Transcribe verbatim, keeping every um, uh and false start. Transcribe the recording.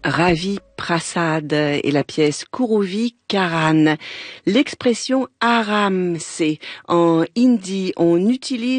Ravi Prasad et la pièce Kuruvi Karan. L'expression Aram, c'est en hindi, on utilise